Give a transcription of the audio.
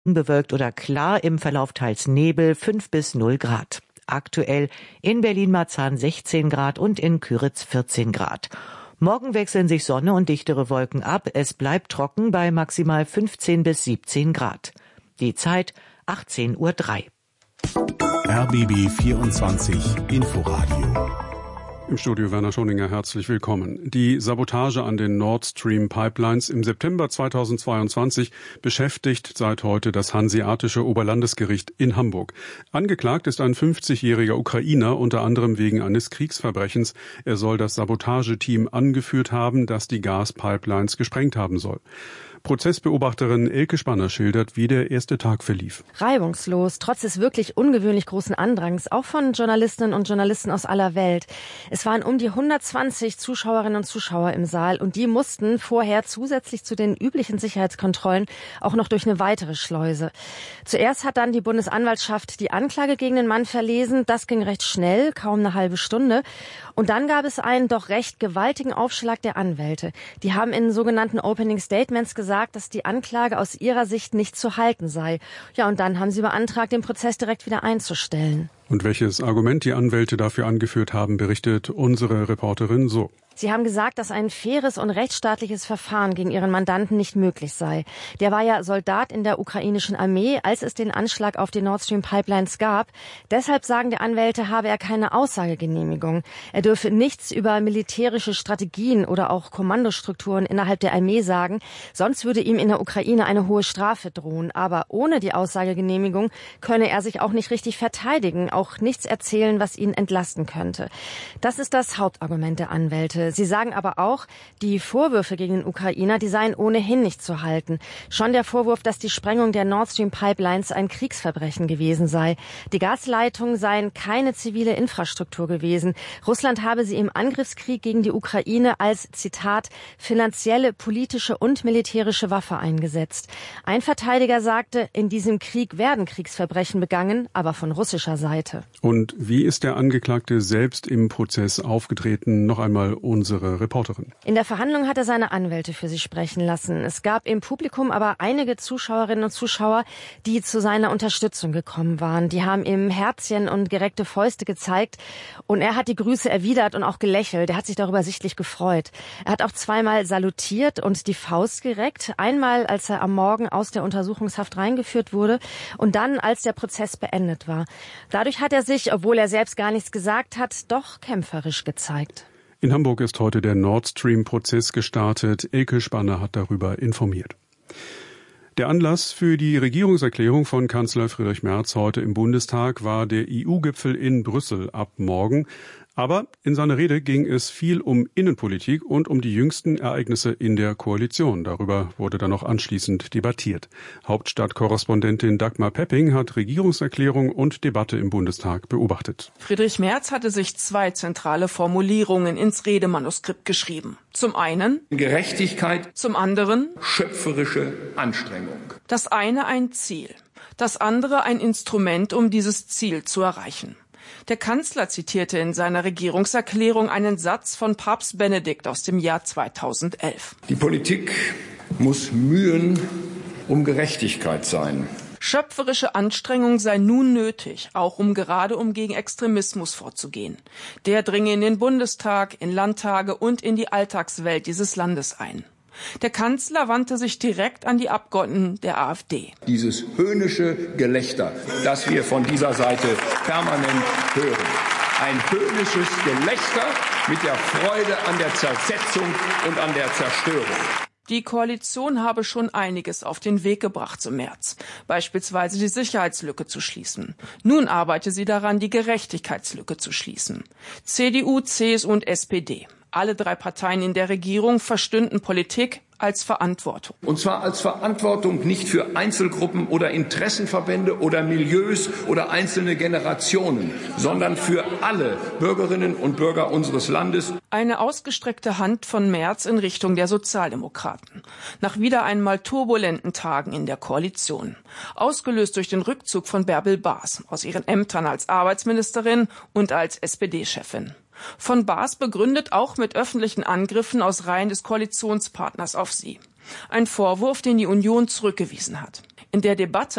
Bewölkt oder klar, im Verlauf teils Nebel, 5 bis 0 Grad. Aktuell in Berlin-Marzahn 16 Grad und in Küritz 14 Grad. Morgen wechseln sich Sonne und dichtere Wolken ab. Es bleibt trocken bei maximal 15 bis 17 Grad. Die Zeit 18:03 Uhr. RBB 24 Inforadio. Im Studio Werner Schoninger, herzlich willkommen. Die Sabotage an den Nord Stream Pipelines im September 2022 beschäftigt seit heute das Hanseatische Oberlandesgericht in Hamburg. Angeklagt ist ein 50-jähriger Ukrainer, unter anderem wegen eines Kriegsverbrechens. Er soll das Sabotageteam angeführt haben, das die Gaspipelines gesprengt haben soll. Prozessbeobachterin Elke Spanner schildert, wie der erste Tag verlief. Reibungslos, trotz des wirklich ungewöhnlich großen Andrangs, auch von Journalistinnen und Journalisten aus aller Welt. Es waren um die 120 Zuschauerinnen und Zuschauer im Saal und die mussten vorher zusätzlich zu den üblichen Sicherheitskontrollen auch noch durch eine weitere Schleuse. Zuerst hat dann die Bundesanwaltschaft die Anklage gegen den Mann verlesen. Das ging recht schnell, kaum eine halbe Stunde. Und dann gab es einen doch recht gewaltigen Aufschlag der Anwälte. Die haben in sogenannten Opening Statements gesagt, dass die Anklage aus ihrer Sicht nicht zu halten sei. Ja, und dann haben sie beantragt, den Prozess direkt wieder einzustellen. Und welches Argument die Anwälte dafür angeführt haben, berichtet unsere Reporterin so. Sie haben gesagt, dass ein faires und rechtsstaatliches Verfahren gegen ihren Mandanten nicht möglich sei. Der war ja Soldat in der ukrainischen Armee, als es den Anschlag auf die Nord Stream Pipelines gab. Deshalb, sagen die Anwälte, habe er keine Aussagegenehmigung. Er dürfe nichts über militärische Strategien oder auch Kommandostrukturen innerhalb der Armee sagen. Sonst würde ihm in der Ukraine eine hohe Strafe drohen. Aber ohne die Aussagegenehmigung könne er sich auch nicht richtig verteidigen, auch nichts erzählen, was ihn entlasten könnte. Das ist das Hauptargument der Anwälte. Sie sagen aber auch, die Vorwürfe gegen den Ukrainer, die seien ohnehin nicht zu halten. Schon der Vorwurf, dass die Sprengung der Nord Stream Pipelines ein Kriegsverbrechen gewesen sei. Die Gasleitungen seien keine zivile Infrastruktur gewesen. Russland habe sie im Angriffskrieg gegen die Ukraine als, Zitat, finanzielle, politische und militärische Waffe eingesetzt. Ein Verteidiger sagte, in diesem Krieg werden Kriegsverbrechen begangen, aber von russischer Seite. Und wie ist der Angeklagte selbst im Prozess aufgetreten? Noch einmal unsere Reporterin. In der Verhandlung hat er seine Anwälte für sich sprechen lassen. Es gab im Publikum aber einige Zuschauerinnen und Zuschauer, die zu seiner Unterstützung gekommen waren. Die haben ihm Herzchen und gereckte Fäuste gezeigt und er hat die Grüße erwidert und auch gelächelt. Er hat sich darüber sichtlich gefreut. Er hat auch zweimal salutiert und die Faust gereckt. Einmal, als er am Morgen aus der Untersuchungshaft reingeführt wurde und dann, als der Prozess beendet war. Dadurch hat er sich, obwohl er selbst gar nichts gesagt hat, doch kämpferisch gezeigt. In Hamburg ist heute der Nord Stream-Prozess gestartet. Elke Spanner hat darüber informiert. Der Anlass für die Regierungserklärung von Kanzler Friedrich Merz heute im Bundestag war der EU-Gipfel in Brüssel ab morgen. Aber in seiner Rede ging es viel um Innenpolitik und um die jüngsten Ereignisse in der Koalition. Darüber wurde dann noch anschließend debattiert. Hauptstadtkorrespondentin Dagmar Pepping hat Regierungserklärung und Debatte im Bundestag beobachtet. Friedrich Merz hatte sich zwei zentrale Formulierungen ins Redemanuskript geschrieben. Zum einen Gerechtigkeit, zum anderen schöpferische Anstrengung. Das eine ein Ziel, das andere ein Instrument, um dieses Ziel zu erreichen. Der Kanzler zitierte in seiner Regierungserklärung einen Satz von Papst Benedikt aus dem Jahr 2011. Die Politik muss mühen um Gerechtigkeit sein. Schöpferische Anstrengung sei nun nötig, auch um gegen Extremismus vorzugehen. Der dringe in den Bundestag, in Landtage und in die Alltagswelt dieses Landes ein. Der Kanzler wandte sich direkt an die Abgeordneten der AfD. Dieses höhnische Gelächter, das wir von dieser Seite permanent hören. Ein höhnisches Gelächter mit der Freude an der Zersetzung und an der Zerstörung. Die Koalition habe schon einiges auf den Weg gebracht zum März, beispielsweise die Sicherheitslücke zu schließen. Nun arbeite sie daran, die Gerechtigkeitslücke zu schließen. CDU, CSU und SPD. Alle drei Parteien in der Regierung verstünden Politik als Verantwortung. Und zwar als Verantwortung nicht für Einzelgruppen oder Interessenverbände oder Milieus oder einzelne Generationen, sondern für alle Bürgerinnen und Bürger unseres Landes. Eine ausgestreckte Hand von Merz in Richtung der Sozialdemokraten. Nach wieder einmal turbulenten Tagen in der Koalition. Ausgelöst durch den Rückzug von Bärbel Baas aus ihren Ämtern als Arbeitsministerin und als SPD-Chefin. Von Baas begründet auch mit öffentlichen Angriffen aus Reihen des Koalitionspartners auf sie. Ein Vorwurf, den die Union zurückgewiesen hat. In der Debatte